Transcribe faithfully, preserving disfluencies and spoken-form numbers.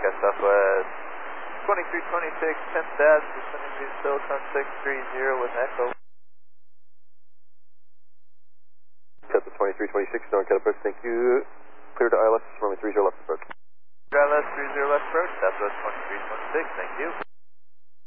Tomcat Southwest. twenty-three twenty-six, tenth dash, descending to Silicon six three zero with Echo. Delta twenty-three twenty-six, North approach, thank you. Clear to I L S, runway three zero left approach. I L S three zero left approach, Southwest twenty-three twenty-six, thank you.